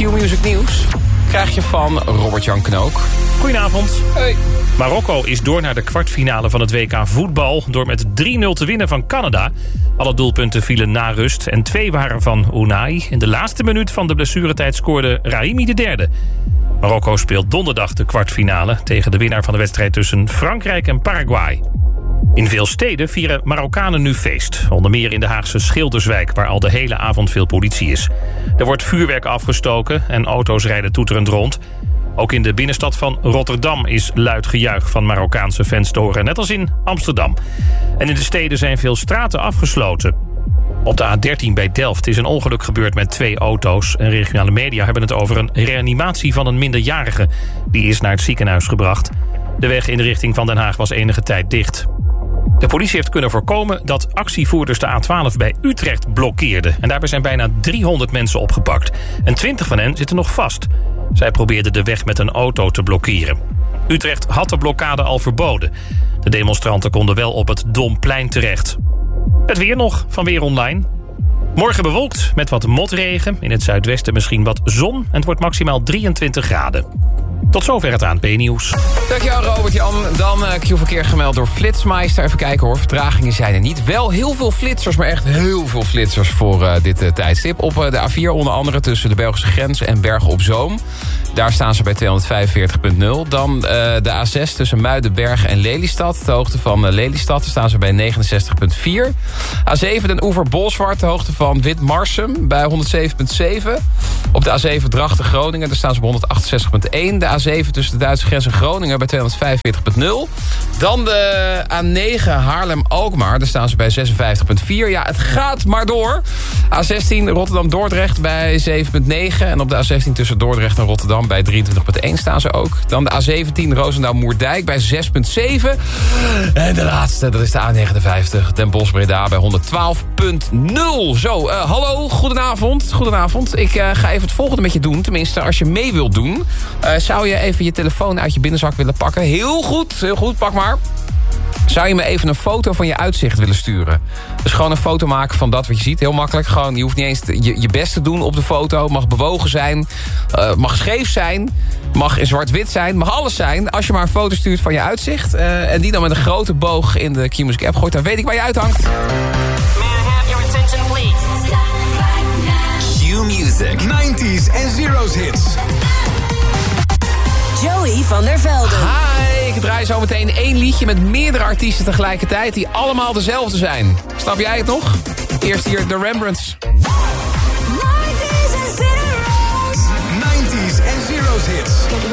Q-Music Nieuws krijg je van Robert-Jan Knook. Goedenavond. Hey. Marokko is door naar de kwartfinale van het WK voetbal door met 3-0 te winnen van Canada. Alle doelpunten vielen na rust en 2 waren van Unai. In de laatste minuut van de blessuretijd scoorde Rahimi de derde. Marokko speelt donderdag de kwartfinale tegen de winnaar van de wedstrijd tussen Frankrijk en Paraguay. In veel steden vieren Marokkanen nu feest. Onder meer in de Haagse Schilderswijk, waar al de hele avond veel politie is. Er wordt vuurwerk afgestoken en auto's rijden toeterend rond. Ook in de binnenstad van Rotterdam is luid gejuich van Marokkaanse fans te horen, net als in Amsterdam. En in de steden zijn veel straten afgesloten. Op de A13 bij Delft is een ongeluk gebeurd met 2 auto's. En regionale media hebben het over een reanimatie van een minderjarige. Die is naar het ziekenhuis gebracht. De weg in de richting van Den Haag was enige tijd dicht. De politie heeft kunnen voorkomen dat actievoerders de A12 bij Utrecht blokkeerden. En daarbij zijn bijna 300 mensen opgepakt. En 20 van hen zitten nog vast. Zij probeerden de weg met een auto te blokkeren. Utrecht had de blokkade al verboden. De demonstranten konden wel op het Domplein terecht. Het weer nog van Weer Online. Morgen bewolkt met wat motregen. In het zuidwesten misschien wat zon. En het wordt maximaal 23 graden. Tot zover het ANP-nieuws. Dankjewel Robert-Jan. Dan Q-verkeer gemeld door Flitsmeister. Even kijken hoor, vertragingen zijn er niet. Wel heel veel flitsers, maar echt heel veel flitsers voor dit tijdstip. Op de A4 onder andere tussen de Belgische grens en Bergen op Zoom. Daar staan ze bij 245.0 Dan de A6 tussen Muidenberg en Lelystad. De hoogte van Lelystad, daar staan ze bij 69.4. A7 Den Oever Bolsward, de hoogte van Witmarsum bij 107.7. Op de A7 Drachten Groningen, daar staan ze bij 168.1. De A7 tussen de Duitse grens en Groningen bij 245.0. Dan de A9 Haarlem-Alkmaar, daar staan ze bij 56.4. Ja, het gaat maar door. A16 Rotterdam-Dordrecht bij 7.9. En op de A16 tussen Dordrecht en Rotterdam bij 23.1 staan ze ook. Dan de A17 Roosendaal-Moerdijk bij 6.7. En de laatste, dat is de A59 Den Bosch-Breda bij 112.0. Zo, hallo, goedenavond. Goedenavond. Ik ga even het volgende met je doen. Tenminste, als je mee wilt doen, zou je even je telefoon uit je binnenzak willen pakken. Heel goed, pak maar. Zou je me even een foto van je uitzicht willen sturen? Dus gewoon een foto maken van dat wat je ziet. Heel makkelijk. Gewoon, je hoeft niet eens je best te doen op de foto. Mag bewogen zijn. Mag scheef zijn. Mag in zwart-wit zijn. Mag alles zijn. Als je maar een foto stuurt van je uitzicht. En die dan met een grote boog in de Q-Music app gooit. Dan weet ik waar je uithangt. Q-Music. 90s en zeros hits. Joey van der Velden. Hi, ik draai zo meteen 1 liedje met meerdere artiesten tegelijkertijd die allemaal dezelfde zijn. Snap jij het nog? Eerst hier de Rembrandts. 90s en zeros. 90s en zeros hits.